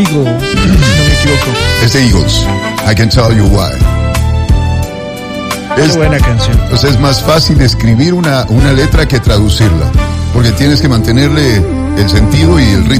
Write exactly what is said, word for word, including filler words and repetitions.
Eagle, si no me equivoco. Es de Eagles. I can tell you why. Es buena canción. O sea, es más fácil escribir una, una letra que traducirla, porque tienes que mantenerle el sentido y el ritmo.